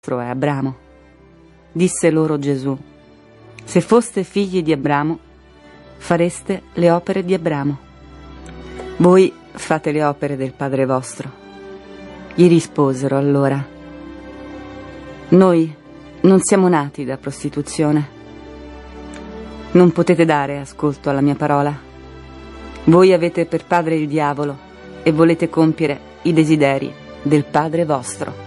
è Abramo. Disse loro Gesù: se foste figli di Abramo, fareste le opere di Abramo. Voi fate le opere del padre vostro. Gli risposero allora: noi non siamo nati da prostituzione. Non potete dare ascolto alla mia parola. Voi avete per padre il diavolo e volete compiere i desideri del padre vostro.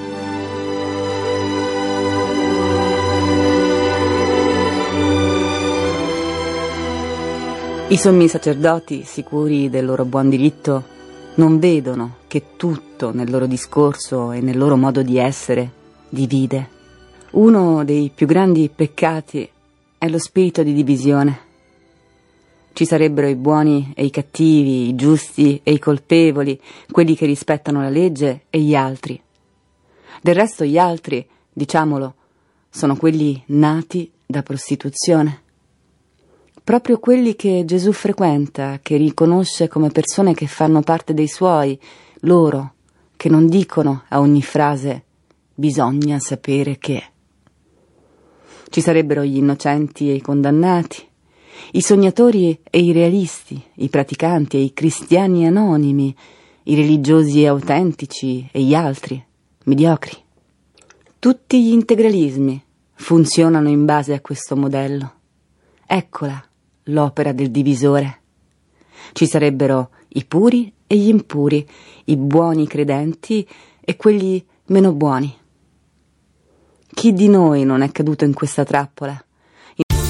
I sommi sacerdoti, sicuri del loro buon diritto, non vedono che tutto nel loro discorso e nel loro modo di essere divide. Uno dei più grandi peccati è lo spirito di divisione. Ci sarebbero i buoni e i cattivi, i giusti e i colpevoli, quelli che rispettano la legge e gli altri. Del resto gli altri, diciamolo, sono quelli nati da prostituzione. Proprio quelli che Gesù frequenta, che riconosce come persone che fanno parte dei suoi, loro che non dicono a ogni frase «bisogna sapere che». Ci sarebbero gli innocenti e i condannati, i sognatori e i realisti, i praticanti e i cristiani anonimi, i religiosi autentici e gli altri, mediocri. Tutti gli integralismi funzionano in base a questo modello. Eccola l'opera del divisore. Ci sarebbero i puri e gli impuri, i buoni credenti e quelli meno buoni. Chi di noi non è caduto in questa trappola?